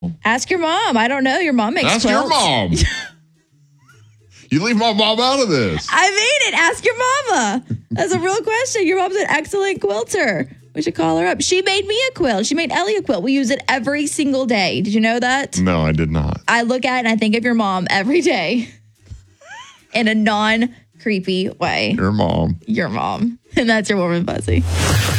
Ask your mom. I don't know. Your mom makes Ask quilts. your mom. You leave my mom out of this. I made it. Ask your mama. That's a real question. Your mom's an excellent quilter. We should call her up. She made me a quilt. She made Ellie a quilt. We use it every single day. Did you know that? No, I did not. I look at it and I think of your mom every day in a non-creepy way. Your mom. Your mom. And that's your Warm and Fuzzy.